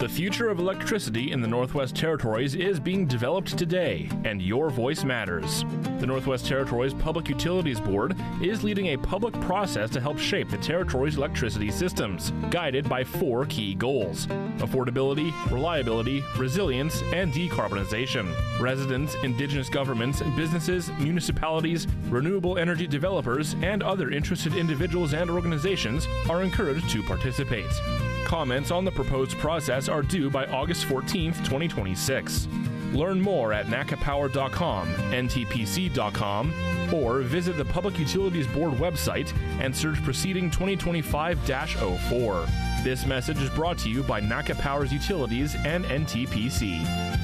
The future of electricity in the Northwest Territories is being developed today, and your voice matters. The Northwest Territories Public Utilities Board is leading a public process to help shape the Territories' electricity systems, guided by 4 key goals: affordability, reliability, resilience, and decarbonization. Residents, Indigenous governments, businesses, municipalities, renewable energy developers, and other interested individuals and organizations are encouraged to participate. Comments on the proposed process are due by August 14, 2026. Learn more at nacapower.com, ntpc.com, or visit the Public Utilities Board website and search Proceeding 2025-04. This message is brought to you by NACA Power's Utilities and NTPC.